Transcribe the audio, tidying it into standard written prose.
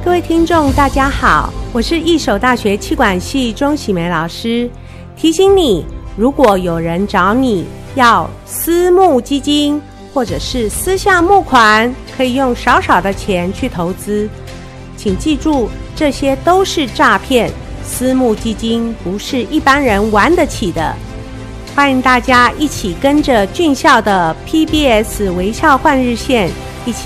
各位听众大家好，我是一手大学企管系钟喜梅老师。提醒你，如果有人找你要私募基金或者是私下募款，可以用少少的钱去投资，请记住，这些都是诈骗，私募基金不是一般人玩得起的。欢迎大家一起跟着俊孝的 PBS 微笑换日线